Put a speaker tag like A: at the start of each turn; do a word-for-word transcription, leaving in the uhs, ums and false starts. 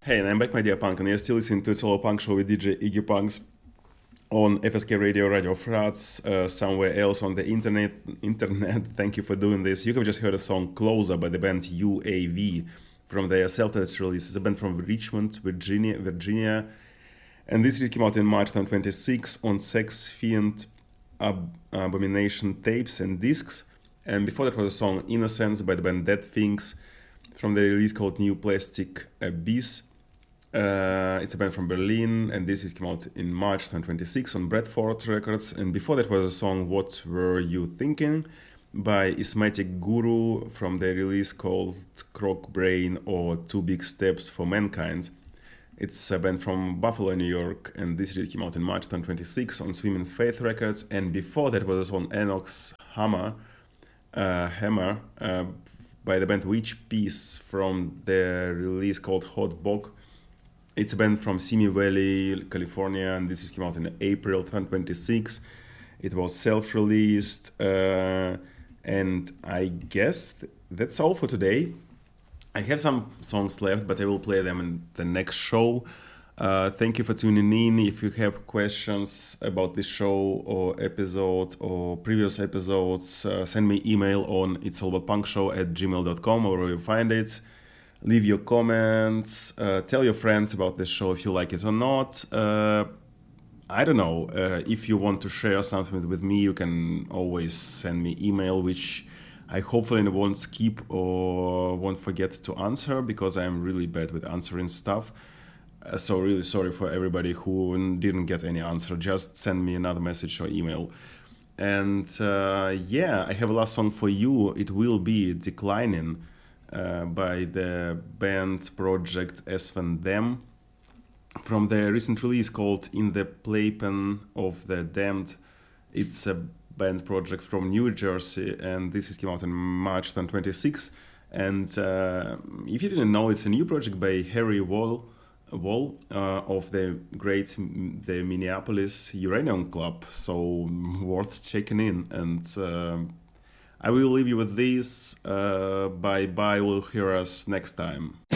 A: Hey, and I'm back, my dear punk, and you're still listening to Solo Punk Show with D J Iggy Punks on F S K Radio, Radio Frats, uh, somewhere else on the internet. Internet. Thank you for doing this. You have just heard a song "Closer" by the band U A V from their self-titled release. It's a band from Richmond, Virginia, Virginia, and this release came out in March twenty twenty-six on Sex Fiend Ab- Abomination tapes and discs. And before that was a song "Innocence" by the band Dead Things from the release called New Plastic Abyss. Uh, it's a band from Berlin, and this is came out in March twenty twenty-six on Bradford Records. And before that was a song "What Were You Thinking" by Ismatic Guru from the release called Croc Brain or Two Big Steps for Mankind. It's a band from Buffalo, New York, and this release came out in March twenty twenty-six on Swim and Faith Records. And before that was a song Enoch's Hammer, uh, Hammer uh, by the band Witch Piece from the release called Hot Bog. It's a band from Simi Valley, California, and this is came out in April twenty twenty-six. It was self-released, uh, and I guess th- that's all for today. I have some songs left, but I will play them in the next show. Uh, thank you for tuning in. If you have questions about this show or episode or previous episodes, uh, send me email on itsallaboupunkshow at gmail dot com or wherever you find it. Leave your comments, uh, tell your friends about this show if you like it or not. Uh, I don't know, uh, if you want to share something with me, you can always send me email, which I hopefully won't skip or won't forget to answer, because I'm really bad with answering stuff. Uh, so really sorry for everybody who didn't get any answer. Just send me another message or email. And uh, yeah, I have a last song for you. It will be Declining. Uh, by the band project S Van Dam from the recent release called In the Playpen of the Damned. It's a band project from New Jersey, and this is came out in March twenty twenty-six. And uh, if you didn't know, it's a new project by Harry Wall, Wall uh, of the great the Minneapolis Uranium Club, so worth checking in. And uh, I will leave you with this. Uh, bye bye. We'll hear us next time.